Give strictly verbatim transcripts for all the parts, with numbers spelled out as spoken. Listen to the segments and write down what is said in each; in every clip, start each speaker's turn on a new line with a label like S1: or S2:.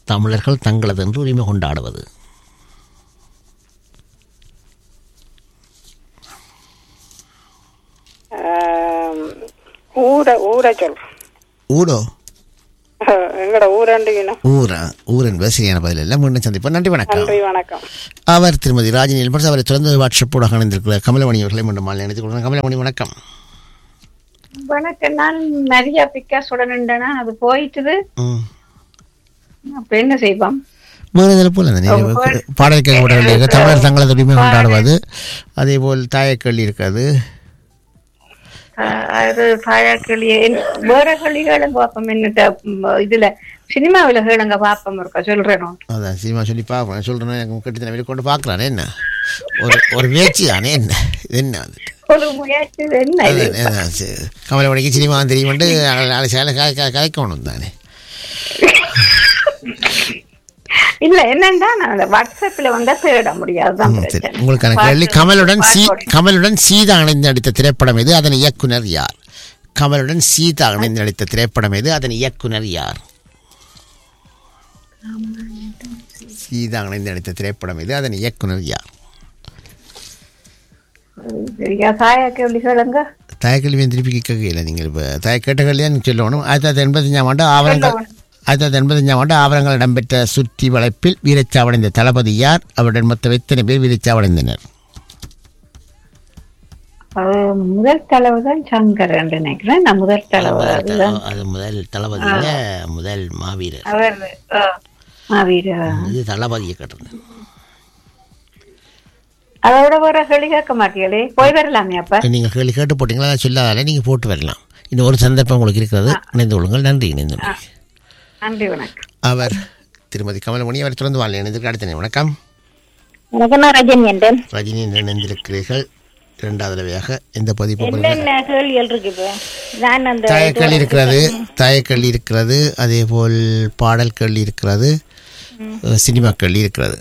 S1: தமிழர்கள் தங்களது என்று உரிமை கொண்டாடுவது.
S2: ஊர ஊர சொல்
S1: ஊடோ
S2: எங்கட ஊரண்டினா
S1: ஊரா ஊர் என்பது சரியான பதில் இல்லை. மீண்டும் சந்திப்போம். நன்றி வணக்கம்.
S2: நன்றி வணக்கம்.
S1: அவர் திருமதி ராஜினி எல்பர்ஸ். அவரை தொடர்ந்து வாட்ஸ்அப் ஊடாக இணைந்திருக்கிற கமலமணி அவர்களை மீண்டும் மாலை இணைத்துக் கொள்கிறேன். கமலமணி வணக்கம்.
S3: வணக்கம். நான் நிறைய பிக்காசுடன் இருந்தேனா அது போயிட்டுது. அப்ப என்ன செய்வோம்?
S1: வேறு போல பாடல் கேட்கப்பட தமிழர் தங்களது உரிமை கொண்டாடுவது. அதே போல் தாயக்கல்வி இருக்காது.
S3: அது தாயக்கல்வி வேற கல்விகளும் பார்ப்போம். என்னட்ட இதுல சினிமாவில் கேளுங்க பார்ப்போம் இருக்கா சொல்றேன்.
S1: அதான் சினிமா சொல்லி பார்ப்போம் சொல்றேன். எனக்கு கட்டித்தன வெளி கொண்டு பார்க்கலானே என்ன ஒரு ஒரு முயற்சி தானே என்ன இது என்ன அது
S3: ஒரு முயற்சி என்ன
S1: கமலமணிக்கு சினிமா தெரியும் சேலை கலைக்கணும் தானே.
S3: இல்ல என்னன்னா நான் வாட்ஸ்அப்ல வந்தா தேட முடியாது.
S1: உங்களுக்கான கேள்வி, கமலுடன் சீ கமலுடன் சீதா இணைந்து நடித்த திரைப்படம் எது? அதன் இயக்குனர் யார்? கமலுடன் சீதா இணைந்து நடித்த திரைப்படம் எது? அதன் இயக்குனர் யார்? சீதா இணைந்து நடித்த திரைப்படம் எது? அதன் இயக்குனர் யார்?
S3: தாயக்கல்வி கேளுங்க.
S1: தாயக்கல்வி திருப்பி கேட்கல. நீங்கள் இப்போ தாய கேட்ட கேள்வி தான் சொல்லணும். ஆயிரத்தி தொள்ளாயிரத்தி எண்பத்தஞ்சாம் ஆண்டு ஆவரங்கள் ஆயிரத்தி தொள்ளாயிரத்தி எண்பத்தஞ்சாம் ஆண்டு ஆவரங்கள் இடம்பெற்ற சுற்றி வளைப்பில் வீரச்சாவடைந்த தளபதி யார்? அவருடன் மொத்தம் எத்தனை பேர் வீரச்சாவடைந்தனர்?
S3: முதல் தளபதி தான் சங்கர் என்று நினைக்கிறேன். நான் முதல் தளபதி
S1: அது முதல் தளபதியில முதல் மாவீரர்.
S3: அவர் மாவீரர்
S1: இது தளபதியை கேட்டிருந்தேன்.
S3: அதோட வர கேள்வி கேட்க மாட்டீங்களே, போய் வரலாமே. அப்ப
S1: நீங்க கேள்வி கேட்டு போட்டீங்களா? சொல்லாதால நீங்க போட்டு வரலாம். இன்னும் ஒரு சந்தர்ப்பம் உங்களுக்கு இருக்கிறது. இணைந்து கொள்ளுங்கள். நன்றி. இணைந்து
S3: நன்றி வணக்கம்.
S1: அவர் திருமதி கமலமணி. அவர் தொடர்ந்து வாழ் இணைந்திருக்க அடுத்த வணக்கம்.
S3: வணக்கம். நான் ரஜினி என்றேன்.
S1: ரஜினி இணைந்திருக்கிறீர்கள் இரண்டாவது தடவையாக. எந்த பதிப்பு? தாயக்கல்வி இருக்கிறது, தாயக்கல்வி இருக்கிறது, அதே போல் பாடல் கல்வி இருக்கிறது, சினிமா கல்வி இருக்கிறது.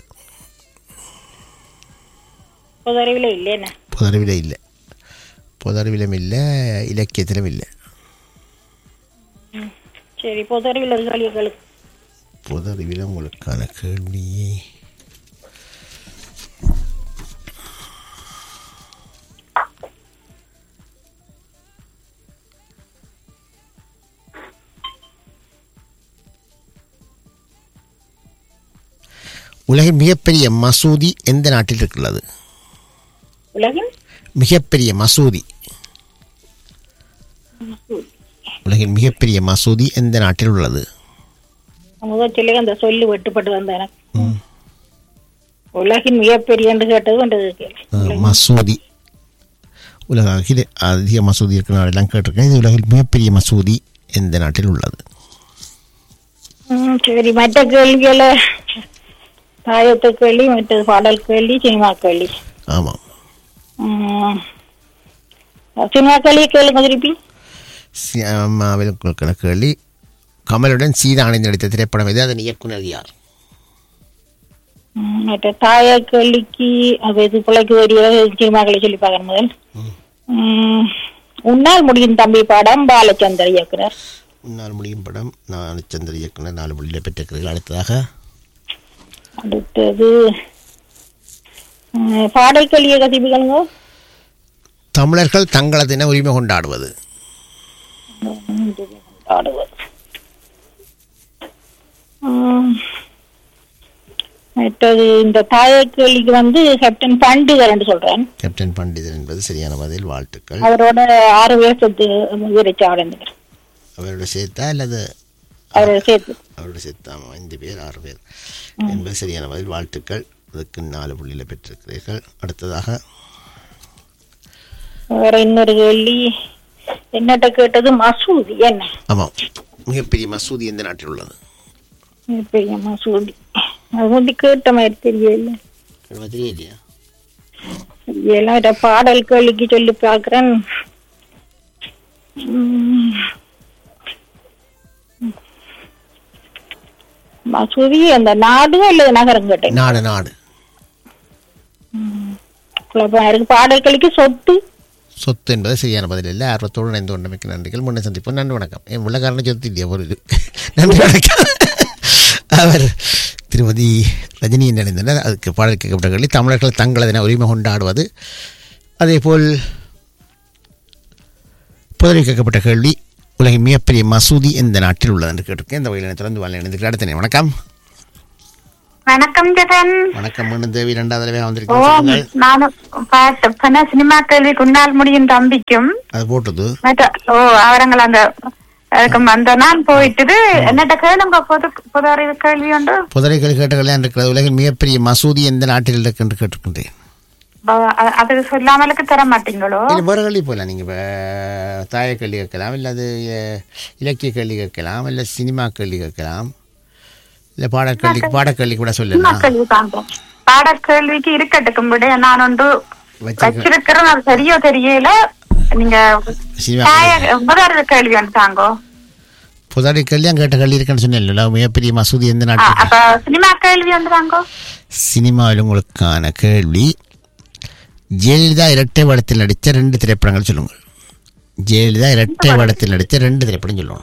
S3: பொதறிவில இல்லை,
S1: பொதறிவில இல்லை, பொதறிவிலும் இல்லை, இலக்கியத்திலும் இல்லை.
S3: சரி, பொதறிவில
S1: பொதறிவில உங்களுக்கான கேள்வியை உலகின் மிகப்பெரிய மசூதி எந்த நாட்டில் இருக்கிறது?
S3: உலகின்
S1: மிகப்பெரிய மசூதி உலகின் மிகப்பெரிய மசூதி எந்த நாட்டில் உள்ளது?
S3: அந்த சொல்லு வெட்டுப்பட்டு வந்த உலகின் மிகப்பெரிய என்று கேட்டது
S1: மசூதி. உலகில் அதிக மசூதி இருக்கிற நாடெல்லாம் கேட்டிருக்கேன். இது உலகில் மிகப்பெரிய மசூதி எந்த நாட்டில் உள்ளது?
S3: சரி, மற்ற கேள்விகளை தாயத்து கேள்வி, மற்றது பாடல் கேள்வி, சினிமா கேள்வி.
S1: ஆமாம்,
S3: சினிமா கேள்வி கேளுங்க திருப்பி.
S1: சினிமாவில் கேள்வி, கமலுடன் சீதா இணைந்து நடித்த திரைப்படம் எது? அதன் இயக்குனர் யார்?
S3: மற்ற தாய கேள்விக்கு அது இது பிள்ளைக்கு வரிய சினிமாக்களை சொல்லி பார்க்கணும். முதல் உன்னால் முடியும் தம்பி படம் பாலச்சந்தர் இயக்குனர்.
S1: உன்னால் முடியும் படம் பாலச்சந்தர் இயக்குனர் நாலு புள்ளியில் பெற்றிருக்கிறீர்கள். அடுத்ததாக
S3: அடுத்தது பாடல் கேள்வியை கதிப்புகளுங்க.
S1: தமிழர்கள் தங்களது என உரிமை கொண்டாடுவது.
S3: மற்றது இந்த தாய கேள்விக்கு வந்து கேப்டன் பண்டிதர் என்று சொல்றேன்.
S1: கேப்டன் பண்டிதர் என்பது சரியான பதில். வாழ்த்துக்கள்.
S3: அவரோட ஆறு பேர் சொத்து வீரச்சாவடைந்தனர்.
S1: அவரோட சேர்த்தா அல்லது
S3: அவரோட சேர்த்து
S1: அவரோட சேர்த்தா ஐந்து பேர் ஆறு பேர் என்பது சரியான பதில். வாழ்த்துக்கள். அதுக்கு நாலு புள்ளியில பெற்றிருக்கிறீர்கள். அடுத்ததாக
S3: வேற இன்னொரு கேள்வி என்னட்ட கேட்டது மசூதி என்ன?
S1: ஆமாம், மிகப்பெரிய மசூதி எந்த நாட்டில் உள்ளது?
S3: மிகப்பெரிய மசூதி அது வந்து கேட்ட மாதிரி தெரியல.
S1: தெரியலையா?
S3: தெரியல. பாடல் கேள்விக்கு சொல்லி பார்க்கிறேன். மசூதி அந்த நாடு அல்லது நகரம் கேட்டேன்.
S1: நாடு நாடு
S3: பாடல் கேள்விக்கு சொத்து
S1: சொத்து என்பது சரியான பதில் இல்லை. ஆர்வத்தோடு இணைந்து கொண்டமைக்கு நன்றிகள். முன்னே சந்திப்போம். நன்றி வணக்கம். என் உள்ளக்காரனை சொத்து இல்லையா ஒரு இது. நன்றி வணக்கம். அவர் திருமதி ரஜினி நினைந்தனர். அதுக்கு பாடல் கேட்கப்பட்ட கேள்வி தமிழர்கள் தங்களதென உரிமை கொண்டாடுவது. அதேபோல் புதலில் கேட்கப்பட்ட கேள்வி உலகின் மிகப்பெரிய மசூதி எந்த நாட்டில் உள்ளது என்று கேட்டிருக்கேன். இந்த வகையில் தொடர்ந்து வாழ் இணைந்து அடுத்த வணக்கம்.
S3: வணக்கம் ஜெகன்.
S1: வணக்கம் மீண்டும் தேவி இரண்டாவது தடவை வந்திருக்கேன்.
S3: நானும் பாட்டு சினிமா கேள்வி குண்டால் முடியும் தம்பிக்கும்
S1: அது போட்டது.
S3: ஓ அவரங்கள் அந்த அந்த நான் போயிட்டு என்னட்ட கேளுங்க பொது பொது அறிவு கேள்வி ஒன்று.
S1: புதரை கேள்வி கேட்டகள் இருக்கிறது. உலகின் மிகப்பெரிய மசூதி எந்த நாட்டில் இருக்கு என்று கேட்டிருக்கின்றேன்.
S3: அது சொல்லாமலுக்கு தர மாட்டீங்களோ?
S1: வேறு கேள்வி போகலாம். நீங்கள் தாய கேள்வி கேட்கலாம், இல்லை அது இலக்கிய கேள்வி கேட்கலாம், இல்லை சினிமா கேள்வி கேட்கலாம், இல்லை பாடக்கல்வி பாடக்கல்வி கூட சொல்லலாம்.
S3: பாடக்கல்விக்கு இருக்கட்டுக்கும் விட நான் ஒன்று வச்சிருக்கிறேன். அது சரியோ தெரியல. நீங்க கேள்வி ஒன்று தாங்கோ.
S1: புதாரி கேள்வி கேட்ட கேள்வி இருக்குன்னு சொன்னேன். மிகப்பெரிய மசூதி எந்த நாட்டு?
S3: சினிமா கேள்வி ஒன்று தாங்கோ.
S1: சினிமாவில் உங்களுக்கான கேள்வி ஜெயலலிதா இரட்டை படத்தில் நடித்த ரெண்டு திரைப்படங்கள் சொல்லுங்கள். ஜெயலலிதா இரட்டை படத்தில் நடித்த ரெண்டு திரைப்படம் சொல்லணும்.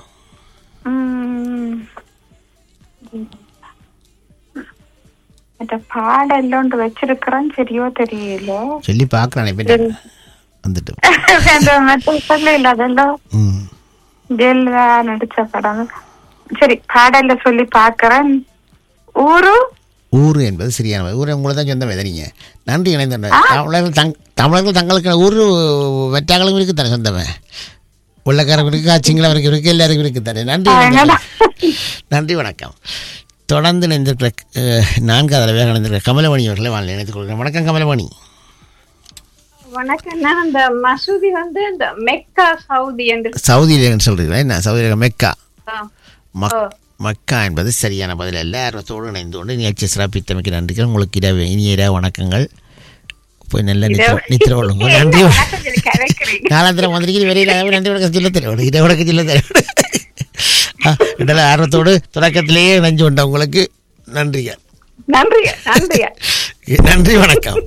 S3: பாடல் ஒன்று வச்சிருக்கிறேன், சரியோ தெரியல.
S1: சொல்லி பாக்குறானே வந்துட்டு
S3: இல்ல அதெல்லாம் ஜெயலலிதா நடிச்ச படம். சரி பாடல்ல சொல்லி பாக்குறேன். ஊரு
S1: ஊரு என்பது சரியான ஊரை உங்களை தான் சொந்த வேதனைங்க. நன்றி இணைந்த தமிழர்கள் தங் தமிழர்கள் தங்களுக்கு ஊர் வெட்டாங்களுக்கும் இருக்கு தானே சொந்தமே. உள்ளக்காரங்க இருக்கு, சிங்களவருக்கு இருக்கு, எல்லாருக்கும் இருக்கு தானே. நன்றி நன்றி வணக்கம். தொடர்ந்து இணைந்திருக்கிற நான்காவது தடவையாக இணைந்திருக்கிற கமலமணி அவர்களை வாழ் இணைத்துக் கொள்கிறேன். வணக்கம் கமலமணி.
S4: வணக்கம். இந்த மசூதி வந்து இந்த மெக்கா சவுதி என்று
S1: சவுதியில் சொல்றீங்களா? என்ன சவுதி மெக்கா? மக்கா என்பது சரியான பதில் அல்ல. ஆர்வத்தோடு இணைந்து கொண்டு நிகழ்ச்சி சிறப்பித்தமைக்கு நன்றிகள். உங்களுக்கு இரவு இனிய இரவு வணக்கங்கள். போய் நல்ல நித்திர கொள்ளுங்க. நன்றி. காலாந்திரம் வந்திருக்கீங்க. வெளியில் நன்றி வணக்கம் சொல்ல தருவோம். இதை வணக்கம் சொல்ல தருவோம். இதெல்ல ஆர்வத்தோடு தொடக்கத்திலேயே இணைஞ்சு கொண்ட உங்களுக்கு நன்றிகள். நன்றி வணக்கம்.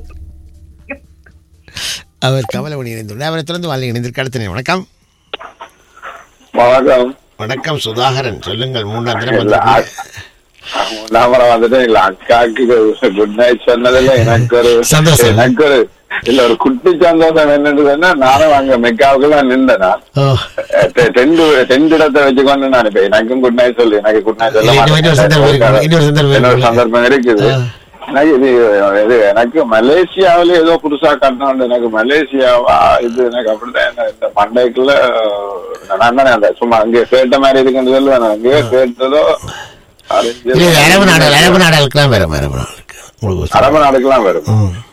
S1: அவர் கமலமணி இணைந்துள்ளார். அவரை தொடர்ந்து வாழ்க்கை இணைந்திருக்க அடுத்த வணக்கம்.
S5: வணக்கம்.
S1: வணக்கம் சுதாகரன், சொல்லுங்கள். மூன்றாம் தினம்
S5: வந்துட்டு இல்ல அக்காக்கு குட் நைட் சொன்னதுல எனக்கு ஒரு சந்தோஷம். எனக்கு ஒரு இல்ல ஒரு குட்டி சந்தோஷம் என்னன்னு, நானும் அங்க மெக்காவுக்குலாம் நின்றேனா ரெண்டு ரெண்டு இடத்தை வச்சுக்கொண்டு நான் இப்ப எனக்கும் குட் நைட் சொல்லி எனக்கு குட் நைட் சொல்ல இன்னொரு சந்தர்ப்பம் இருக்குது. எனக்கு இது இது எனக்கு மலேசியாவில ஏதோ புதுசா கட்டணும். எனக்கு மலேசியாவா இது எனக்கு அப்படிதான் இந்த பண்டைக்குள்ள நான் தானே அந்த சும்மா அங்கே கேட்ட மாதிரி இருக்குன்னு சொல்லுவேன். அங்கேயே கேட்டதோ
S1: அரபு நாடு அரபு நாடுகளுக்கெல்லாம் வரும்.
S5: அரபு நாடுக்கெல்லாம் வரும்.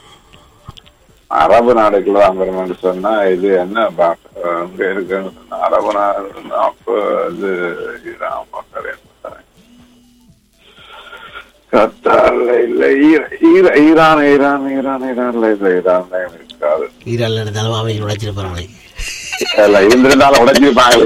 S5: அரபு நாடுக்கெல்லாம் வரும்னு சொன்னா இது என்ன அங்க இருக்குன்னு சொன்னா அரபு நாடு அப்ப இது ஈரான் பார்க்கறேன். கத்தார்ல இல்ல ஈரான் ஈரான் ஈரான் ஈரான்ல இல்ல ஈரான்ல இருக்காது.
S1: ஈரான்ல இருந்தாலும் அவங்க உடைச்சிருப்பாங்க.
S5: இல்ல இருந்திருந்தாலும் உடைச்சிருப்பாங்க.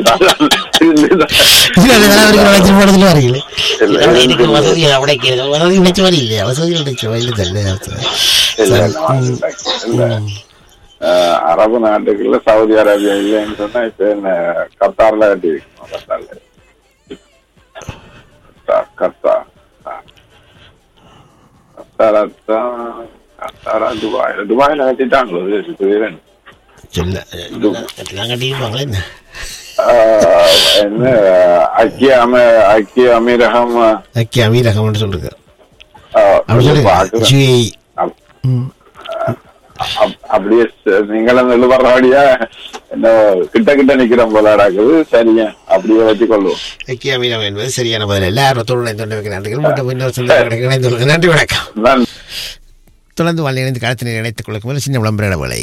S5: அரபு நாட்டுக்குள்ள சவுதி அரேபியா இல்லைன்னு சொன்னா இப்ப என்ன கத்தார்ல கட்டி கத்தார்ல கத்தார் கத்தாரா துபாயில துபாயில கட்டிட்டாங்களோ என்ன ஐக்கிய அம ஐக்கிய அமீரகம்
S1: ஐக்கிய அமீரகம் சொல்லுங்க.
S5: அப்படியே நீங்களும் நெல்லு வர்றபடியா என்ன கிட்ட கிட்ட நிக்கிறோம் போல நடக்குது. சரியா அப்படியே வச்சுக் கொள்வோம்.
S1: ஐக்கிய அமீரகம் என்பது சரியான பதில். எல்லாரும் நன்றி வணக்கம். தொடர்ந்து வாழ் இணைந்து காலத்தினை இணைத்துக் கொள்ளும் சின்ன விளம்பர வேலை.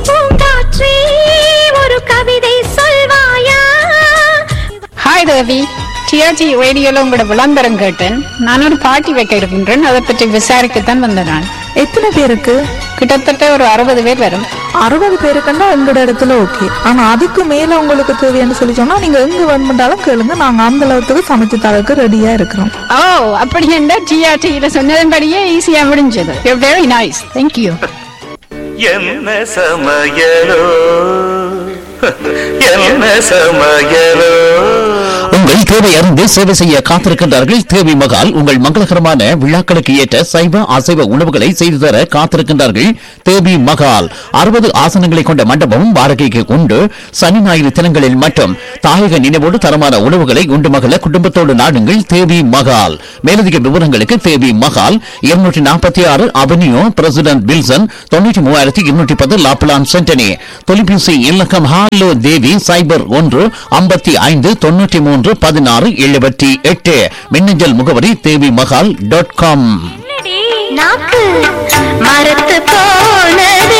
S6: ஒரு கவிதை சொல்வாயா?
S7: ஹாய் தேவி, டிஆர்ஜி ரேடியோல உங்களோட விளம்பரம் கேட்டேன். நான் ஒரு பார்ட்டி வைக்க இருக்கின்றேன். அதை பற்றி விசாரிக்கத்தான் வந்தேன். நான்
S6: எத்தனை பேருக்கு?
S7: கிட்டத்தட்ட ஒரு அறுபது பேர் வரும்.
S6: அறுபது பேருக்குன்னா எங்களோட இடத்துல ஓகே. ஆனா அதுக்கு மேல உங்களுக்கு தேவைன்னு சொல்லி சொன்னா நீங்க எங்க வேணுமென்றாலும் கேளுங்க. நாங்க அந்த அளவுக்கு சமைச்சு தரக்கு ரெடியா இருக்கிறோம்.
S7: ஓ அப்படி என்ன டிஆர்டியில சொன்னதன்படியே ஈஸியா முடிஞ்சது. You very nice. Thank you.
S8: என்ன சமையலோ என்ன சமையலோ.
S1: உங்கள்
S9: உங்கள் தேவை அறிந்து சேவை செய்ய காத்திருக்கின்றார்கள் தேவி மகால். உங்கள் மங்களகரமான விழாக்களுக்கு ஏற்ற சைவ அசைவ உணவுகளை செய்து தர காத்திருக்கின்றார்கள் தேவி மகால். அறுபது ஆசனங்களை கொண்ட மண்டபமும் வாடகைக்கு உண்டு. சனி ஞாயிறு தினங்களில் மட்டும் தாயக நினைவோடு தரமான உணவுகளை உண்டு மகள குடும்பத்தோடு நாடுங்கள் தேவி மகால். மேலதிக விவரங்களுக்கு தேவி மகால் இருநூற்றி நாற்பத்தி ஆறு அவென்யூ பிரசிடென்ட் வில்சன் தொண்ணூற்றி மூவாயிரத்தி இருநூற்றி பத்து லாப்லான் சென்டனி. தொலைபேசி இலக்கம் ஹாலோ தேவி சைபர் ஒன்று ஐம்பத்தி ஐந்து தொண்ணூற்றி மூன்று பதினாறு எழுபத்தி எட்டு. மின்னஞ்சல் முகவரி தேவி மகால் டாட் காம்.
S10: மரத்து போனதே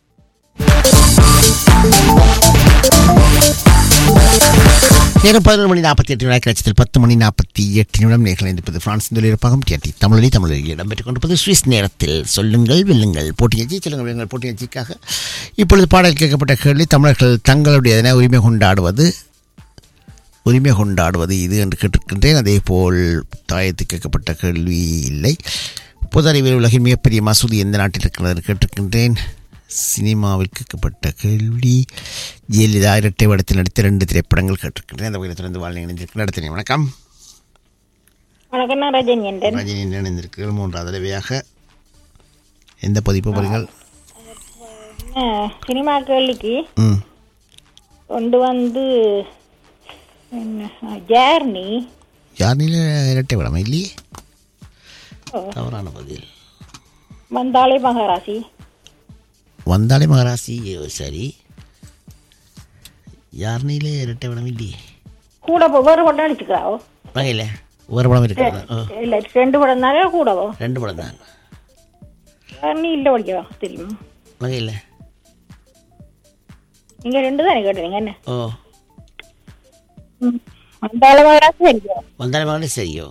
S1: நேரம் பதினொரு மணி நாற்பத்தி எட்டு வினாடி லட்சத்தில் பத்து மணி நாற்பத்தி எட்டு நிமிடம் நேர்கள் இருப்பது பிரான்ஸ் தொழிற்பகம் டிஆர்டி தமிழொலி தமிழொலியில் இடம்பெற்றுக் கொண்டிருப்பது சுவிஸ் நேரத்தில் சொல்லுங்கள் வெல்லுங்கள் போட்டி நிகழ்ச்சி. சொல்லுங்கள் வெல்லுங்கள் போட்டி நிகழ்ச்சிக்காக இப்பொழுது பாடல் கேட்கப்பட்ட கேள்வி தமிழர்கள் தங்களுடைய உரிமை கொண்டாடுவது உரிமை கொண்டாடுவது இது என்று கேட்டிருக்கின்றேன். அதே போல் தாயத்து கேட்கப்பட்ட கேள்வி இல்லை. பொது அறிவியல் உலகின் மிகப்பெரிய மசூதி எந்த நாட்டில் இருக்கிறது என்று கேட்டிருக்கின்றேன். சினிமாவில் கேட்கப்பட்ட கேள்வி ஜெயலலிதா இரட்டை வடத்தில் நடித்த ரெண்டு திரைப்படங்கள் கேட்டிருக்கின்றேன். அந்த வகையில் தொடர்ந்து வாழ்க்கை இணைந்திருக்கிறேன். அடுத்த வணக்கம்.
S3: வணக்கம், நான் ரஜினி என்றேன்.
S1: ரஜினி என்று இணைந்திருக்கிறீர்கள். மூன்றாவது தடவையாக எந்த பதிப்பு போறீர்கள்?
S3: சினிமா கேள்விக்கு கொண்டு வந்து ஜேர்னி
S1: ஜார்னியில் இரட்டை வடம் இல்லையே, தவறான பதில்.
S3: வந்தாளே மகாராசி
S1: வந்தாலே மகாராசி சரி. யார்னிலே இரட்டை படம் இல்லையே,
S3: கூட வேறு படம் அடிச்சுக்கிறாவோ
S1: வகையில் ஒரு படம் இருக்கிறதா?
S3: இல்லை, ரெண்டு படம் தானே கூடவோ?
S1: ரெண்டு படம் தான்.
S3: யார்னி இல்லை படிக்கவா தெரியும்
S1: வகையில்
S3: நீங்கள் ரெண்டு தானே கேட்டுறீங்க என்ன?
S1: ஓ,
S3: வந்தாளே மகாராசி சரியோ?
S1: வந்தாலே மகாராசி சரியோ?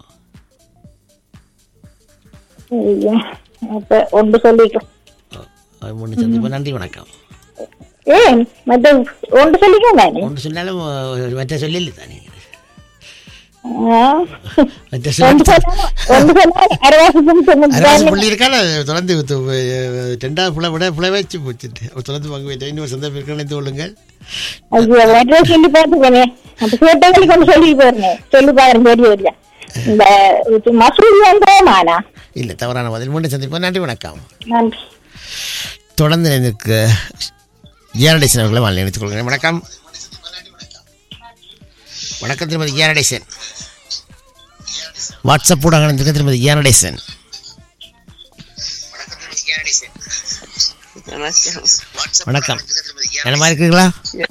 S3: அப்போ ஒன்று சொல்லிக்கலாம்.
S1: ஒன்று சந்திப்பா. நன்றி, வணக்கம்.
S3: ஏன் மற்ற ஒன்று சொல்லிக்கலாம்?
S1: ஒன்று சொன்னாலும் மற்ற சொல்லல தானே. புள்ளி இருக்கா தொடர்ந்து ரெண்டாவது புள்ள விட புள்ள வச்சு போச்சுட்டு தொடர்ந்து வாங்க வைத்த இன்னொரு சந்தர்ப்பம் இருக்கணும்னு சொல்லுங்கள்.
S3: சொல்லி பார்த்துக்கோங்க, சொல்லி பாருங்க சொல்லி பாருங்க. இந்த மசூதி வந்தோமானா
S1: இல்லை, தவறான பதில். மூன்று சந்திப்போம். நன்றி, வணக்கம்.
S3: நன்றி.
S1: தொடர்ந்து எனக்கு ஜியாரடேசன் அவர்களை வாழ்ந்து நினைத்துக் கொள்கிறேன். வணக்கம். வணக்கம் திருமதி ஜியாரடேசன். வாட்ஸ்அப் ஊடாக இணைந்திருக்க திருமதி ஜியாரடேசன். வணக்கம். என்னமா இருக்கிறீங்களா?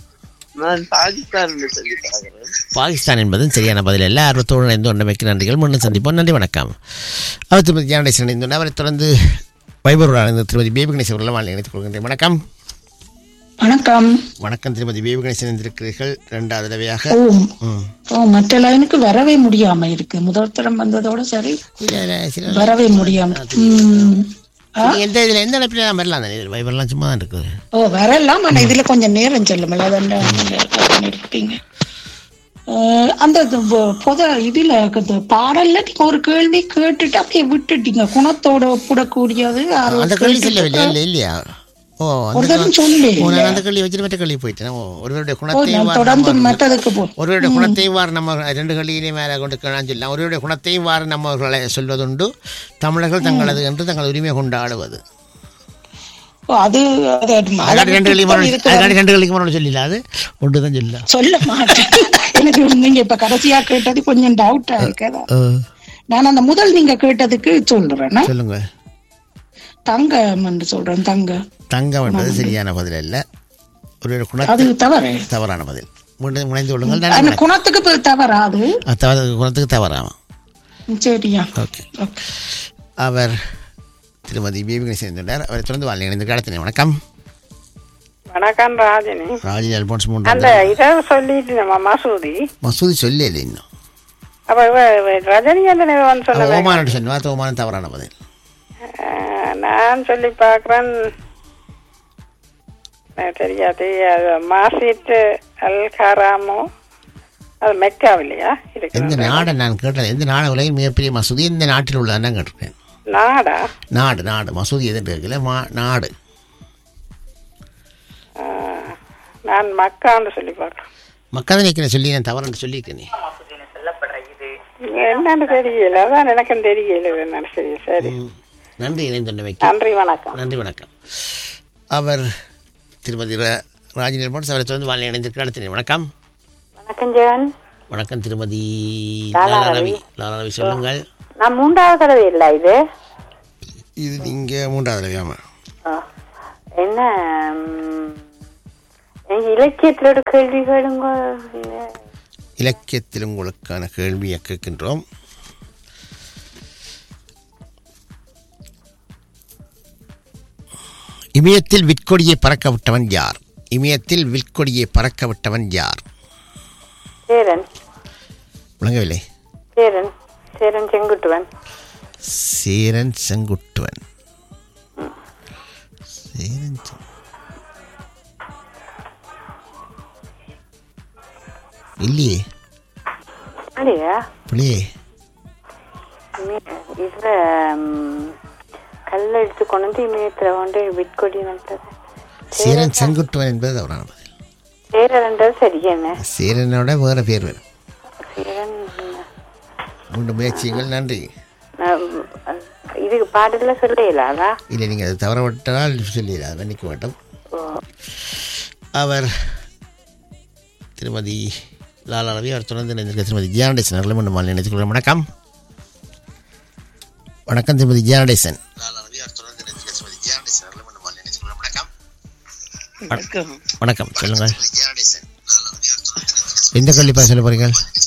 S1: பாகிஸ்தான் என்பதும் சரியான பதில் அல்ல. ஆர்வத்தோடு இணைந்து ஒன்றமைக்கு நன்றிகள். முன்னும் சந்திப்போம். நன்றி, வணக்கம். அவர் திருமதி ஜியாரடேசன் இணைந்து அவரை தொடர்ந்து வைபவரான திருமதி பேபி கணேசன் அவர்களை வாழ்ந்து இணைத்துக் கொள்கின்றேன். வணக்கம்.
S11: வணக்கம்.
S1: வணக்கம் திருமதி பேபி கணேசன் இணைந்திருக்கிறீர்கள் இரண்டாவது தடவையாக.
S11: ஓ, மற்ற லைனுக்கு வரவே முடியாம இருக்கு. முதல் தரம் வந்ததோட சரி வரவே முடியாம.
S1: எந்த இதுல எந்த இடத்துல வரலாம் தானே? வைபர்லாம் சும்மா தான் இருக்குது.
S11: ஓ, வரலாம். ஆனா இதுல கொஞ்சம் நேரம் செல்லுமில்ல, இருப்பீங்க. அந்த பொத இதுல பாடல்ல நீங்க ஒரு கேள்வி கேட்டுட்டு அப்படியே விட்டுட்டீங்க. குணத்தோட ஒப்பிடக்கூடியது
S1: அந்த கேள்வி சொல்லவில்லை இல்லையா? ஓ, அந்த கேள்வி வச்சுட்டு மற்ற கேள்வி போயிட்டேன். ஒருவருடைய குணத்தையும் ஒருவருடைய குணத்தையும் வார நம்ம ரெண்டு கேள்வியிலே மேலே கொண்டு சொல்லலாம். ஒருவருடைய குணத்தையும் வார நம்மவர்களை சொல்வதுண்டு. தமிழர்கள் தங்களது என்று தங்கள் உரிமை கொண்டாடுவது.
S11: அது
S1: ரெண்டு கேள்வி சொல்லல, அது ஒன்றுதான் சொல்ல
S11: சொல்ல மாட்டேன். எனக்கு நீங்க இப்ப கடைசியா கேட்டது கொஞ்சம் டவுட்டா இருக்கா. நான் அந்த முதல் நீங்க கேட்டதுக்கு சொல்றேன்.
S1: சொல்லுங்க.
S11: தங்கம் என்று சொல்றேன். தங்க
S1: தங்கம் என்பது சரியான பதில் அல்ல. ஒரு தவறான பதில். முனைந்து கொள்ளுங்கள்.
S11: குணத்துக்கு தவறாது,
S1: குணத்துக்கு தவறாமா?
S11: சரியா?
S1: ஓகே. அவர் திருமதி பேபி கணேசன் அவரை தொடர்ந்து வாழ்க்கை இணைந்து காலத்தினே. வணக்கம்.
S2: வணக்கம் ராஜினி.
S1: ராஜினி அல்போன்ஸ் மூன்று.
S2: அந்த இதை சொல்லிட்டு நம்ம மசூதி
S1: மசூதி சொல்லல இன்னும்.
S2: அப்ப ரஜினி என்ன சொன்ன
S1: ஓமானம் சொன்னா ஓமானம் தவறான பதில்.
S2: நான் சொல்லி பார்க்குறேன், தெரியாது. மாசிட் அல் ஹராமோ, அது மெக்காவில்லையா இருக்கு?
S1: எந்த நாடை நான் கேட்டேன்? எந்த நாடு உலகின் மிகப்பெரிய மசூதி எந்த நாட்டில் உள்ளதான் கேட்டிருக்கேன்.
S2: நாடா?
S1: நாடு நாடு மசூதி எதுன்னு இருக்கல நாடு.
S2: நான் மக்கான்னு சொல்லி பார்க்குறேன்.
S1: மக்கா தான் நிற்கிறேன் சொல்லி நான் தவறுன்னு சொல்லியிருக்கேன்.
S2: என்னன்னு தெரியல, அதான் எனக்கும் தெரியல என்னன்னு. சரி சரி,
S1: நன்றி இணைந்தமைக்கு.
S2: நன்றி, வணக்கம்.
S1: நன்றி, வணக்கம். அவர் திருமதி ர- ராஜி நிர்மோட் அவரை தொடர்ந்து வாழ்க்கை இணைந்திருக்கிறார். அடுத்த வணக்கம்.
S3: வணக்கம் ஜெகன்.
S1: வணக்கம் திருமதி
S3: லாலா
S1: லாலா
S3: ரவி.
S1: ரவி. லாலா ரவி சொல்லுங்கள்.
S3: நான் மூன்றாவது தடவை இல்லை இது
S1: இது நீங்க மூன்றாவது ரவியாமா?
S3: ஆ. என்ன ம், எனக்கு இலக்கியத்துல ஒரு கேள்வி கேளுங்க.
S1: இலக்கியத்தில் உங்களுக்கான கேள்வியை கேட்கின்றோம். இமயத்தில் விற்கொடியை பறக்க விட்டவன் யார்? இமயத்தில் விற்கொடியை பறக்க விட்டவன் யார்?
S3: சேரன்.
S1: விளங்கவில்லை.
S3: சேரன் சேரன் செங்குட்டுவன்.
S1: சேரன் செங்குட்டுவன். சேரன் செ- இல்லையே.
S3: அப்படியா?
S1: புள்ளியே.
S3: இமய- இதுல ம், கல்ல எடுத்து கொண்டு வந்து இமயத்துல கொண்டு விட்கொடி நட்டது.
S1: சேரன் செங்குட்டுவன் என்பது தவறான பதில்.
S3: சேரன்ன்றது சரி. என்ன
S1: சேரனோட வேற பேர் வேறு.
S3: சேரன்?
S1: மூன்று முயற்சிகள். நன்றி.
S3: நான், இதுக்கு பாடல சொல்லலாதா?
S1: இல்லை, நீங்கள் அது தவற விட்டால் சொல்லிடலாம், மன்னிக்க மாட்டோம். அவர் திருமதி லாலா ரவி. அவர் தொடர்ந்து இணைந்திருக்க திருமதி ஜியானடேசன் அவர்களை மீண்டும் மாலை நினைத்துக் கொள்கிறேன். வணக்கம். வணக்கம் திருமதி ஜியானடேசன்.
S12: வணக்கம்.
S1: வணக்கம், சொல்லுங்கள். எந்த கல்விப்பா சொல்ல போறீங்க?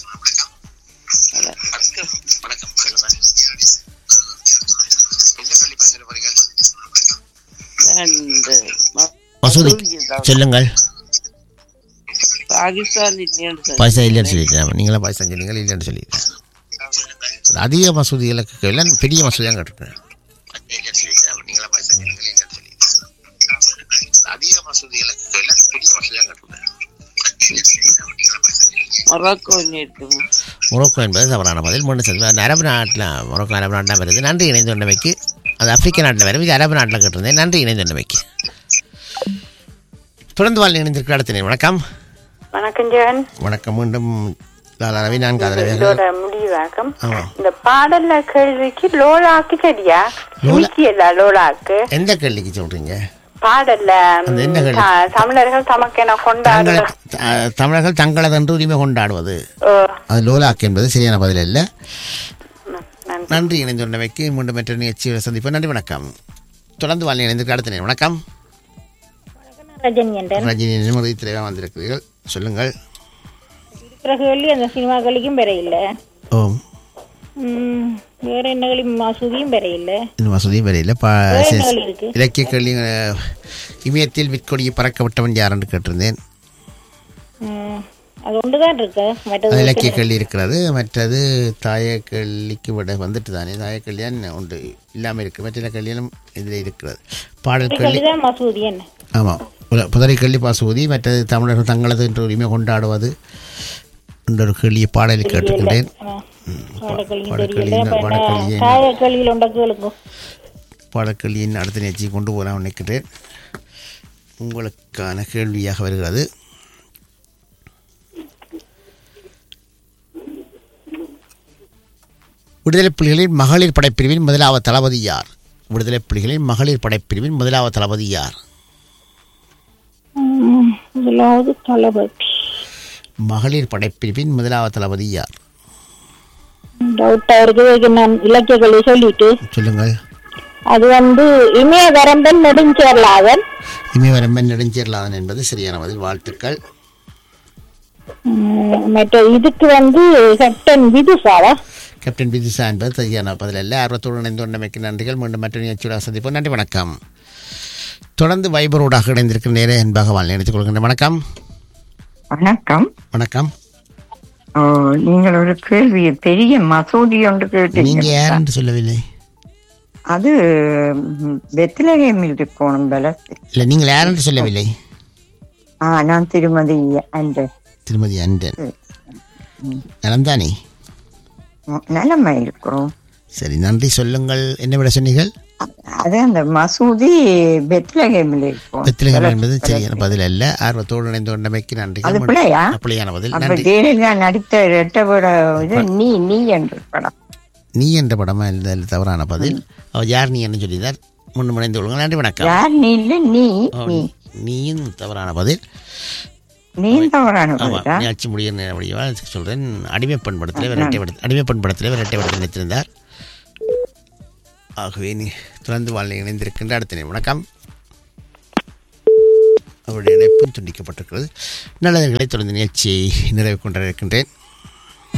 S1: மசூதி சொல்லுங்கள்.
S12: பாகிஸ்தான்
S1: பாகிஸ்தான் இல்லைன்னு சொல்லியிருக்கேன். நீங்களா பாகிஸ்தான் சொன்னீங்க, இல்லைன்னு சொல்லியிருக்கேன். அதிக மசூதிகளுக்கு இல்லை, பெரிய மசூதியாக கேட்டிருக்கேன். மொரோக்கோ என்பது தவறான பதில். மூணு சதவீதம். அந்த அரபு நாட்டில் மொரோக்கோ அரபு நாட்டில் வருது. நன்றி இணைந்துள்ளமைக்கு. அது ஆப்பிரிக்க நாட்டில் வரும், இது அரபு நாட்டில் கேட்டிருந்தேன். நன்றி இணைந்துள்ளமைக்கு. தொடர்ந்து வாழ் இணைந்திருக்கிற அடுத்த நேரம். வணக்கம்.
S3: வணக்கம் ஜெகன்.
S1: வணக்கம். மீண்டும் லாலா ரவி. நான் காதல
S3: இதோட முடிவாக்கம். இந்த பாடல்ல கேள்விக்கு லோலாக்கு சரியா? லோலாக்கு
S1: எந்த கேள்விக்கு சொல்றீங்க?
S3: பாடல்ல தமிழர்கள் தமக்கென கொண்டாடு
S1: தமிழர்கள் தங்களதென்று உரிமை கொண்டாடுவது, அது லோலாக்கு என்பது சரியான பதில் அல்ல. நன்றி இணைந்துள்ளமைக்கு. மீண்டும் மற்ற நிகழ்ச்சியை சந்திப்போம். நன்றி, வணக்கம். தொடர்ந்து வாழ் இணைந்திருக்க அடுத்த நேரம். வணக்கம். ரஜினி நிர்மதி திரையாக வந்திருக்கிறீர்கள், சொல்லுங்கள்.
S13: அந்த சினிமாக்களுக்கும் பெற இல்லை.
S1: ஓம்.
S13: வேற என்ன களி? மசூதியும் பெற இல்லை.
S1: மசூதியும் பெற இல்லை. இலக்கிய கேள்வி. இமயத்தில் விற்கொடியை பறக்க விட்டவன் யார் என்று கேட்டிருந்தேன்.
S13: அது ஒன்றுதான் இருக்கு.
S1: இலக்கிய கேள்வி இருக்கிறது. மற்றது தாய கேள்விக்கு விட வந்துட்டு தானே. தாய கேள்வியான் ஒன்று இல்லாமல் இருக்கு. மற்ற கேள்வியும் இதில் இருக்கிறது. பாடல் கேள்வி.
S13: மசூதி என்ன?
S1: ஆமாம், புதரை கேள்வி மசூதி. மற்றது தமிழர்கள் தங்களது என்ற உரிமை கொண்டாடுவது என்ற ஒரு கேள்வியை பாடலில் கேட்டுக்கின்றேன். பாடக்கல்வியின் அடுத்த நிகழ்ச்சியை கொண்டு போகலாம் நினைக்கிறேன். உங்களுக்கான கேள்வியாக வருகிறது. விடுதலை புலிகளின் மகளிர் படைப்பிரிவின் முதலாவது தளபதி யார்? விடுதலை புலிகளின் மகளிர் படைப்பிரிவின் முதலாவது தளபதி யார்?
S13: முதலாவது தளபதி
S1: மகளிர் படைப்பிரிவின் முதலாவது தளபதி யார்?
S13: டவுட்டா இருக்கு. நான் இலக்கிய கல்வி சொல்லிட்டு
S1: சொல்லுங்கள்.
S13: அது வந்து இமயவரம்பன் நெடுஞ்சேர்லாதன்.
S1: இமயவரம்பன் நெடுஞ்சேர்லாதன் என்பது சரியான பதில். வாழ்த்துக்கள்.
S13: மற்ற இதுக்கு வந்து கேப்டன் விதுசாவா?
S1: கேப்டன் விதுசா என்பது சரியான பதில் அல்ல. ஆர்வத்தோடு இணைந்து கொண்டமைக்கு நன்றிகள். மீண்டும் மற்ற நிகழ்ச்சியோட சந்திப்போம். நன்றி, வணக்கம். தொடர்ந்து வைபரோடாக இணைந்திருக்கிற நேரே என்பாக வாழ் நினைத்துக் கொள்கின்றேன். வணக்கம்.
S14: வணக்கம்.
S1: வணக்கம்.
S14: நீங்கள் ஒரு கேள்வி பெரிய மசூதி ஒன்று கேட்டீங்க.
S1: நீங்க யாருன்னு சொல்லவில்லை.
S14: அது பெத்லகேமில் இருக்கணும் பல.
S1: இல்ல, நீங்கள் யாருன்னு சொல்லவில்லை.
S14: ஆ, நான் திருமதி அண்டன்.
S1: திருமதி அண்டன். நலம்தானே?
S14: நலமா இருக்கிறோம்.
S1: சரி, நன்றி. சொல்லுங்கள். என்ன விட சொன்னீர்கள்?
S14: அது அந்த மசூதி பெத்லகேமில் இருக்கும்.
S1: பெத்லகேம் என்பது சரியான பதில் அல்ல. ஆர்வத்தோடு இணைந்து கொண்டமைக்கு நன்றி.
S14: அது பிள்ளையா?
S1: பிள்ளையான பதில்.
S14: அப்ப ஜெயலலிதா நடித்த ரெட்டபட இது நீ நீ என்ற படம்.
S1: நீ என்ற படமா இருந்ததில் தவறான பதில். அவர் யார் நீ என்று சொல்லினார். முன்னு முனைந்து கொள்ளுங்க. நன்றி, வணக்கம்.
S14: யார் நீ இல்லை நீ நீ
S1: நீயும் தவறான பதில்.
S14: நீ தவறான பதிலா?
S1: நிகழ்ச்சி முடிய சொல்றேன். அடிமைப்பெண் படத்திலே விரட்டை படத்தில் அடிமைப்பெண் படத்திலே விரட்டை படத்தில் நினைத்திருந்தார். ஆகவே நீ தொடர்ந்து வாழ்க்கை இணைந்திருக்கின்ற அடுத்த நேரம். வணக்கம். அவருடைய இணைப்பும் துண்டிக்கப்பட்டிருக்கிறது. நல்லவர்களை தொடர்ந்து நிகழ்ச்சியை நிறைவு கொண்டிருக்கின்றேன்.